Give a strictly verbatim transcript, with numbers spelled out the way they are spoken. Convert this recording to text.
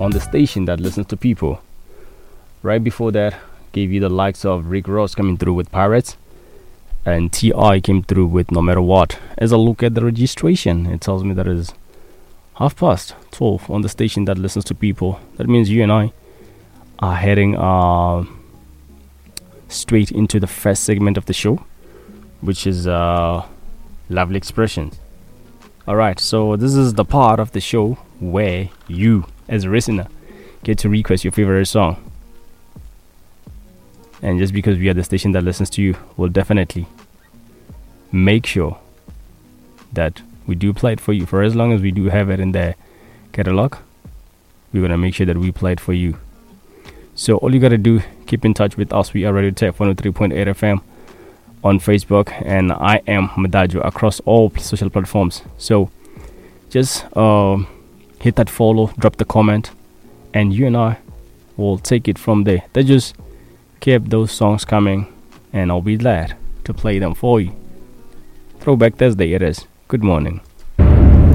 on the station that listens to people. Right before that, gave you the likes of Rick Ross coming through with Pirates, and T I came through with No Matter What. As I look at the registration, it tells me that it is half past twelve on the station that listens to people. That means you and I are heading uh, straight into the first segment of the show, which is uh, Lovely Expressions. Alright, so this is the part of the show where you, as a listener, get to request your favorite song. And just because we are the station that listens to you, we'll definitely make sure that we do play it for you. For as long as we do have it in the catalog, we're going to make sure that we play it for you. So all you got to do, keep in touch with us. We are Radio Tech one oh three point eight F M on Facebook, and I am Madajo across all social platforms. So just uh, hit that follow, drop the comment, and you and I will take it from there. They just keep those songs coming, and I'll be glad to play them for you. Throwback Thursday it is. Good morning.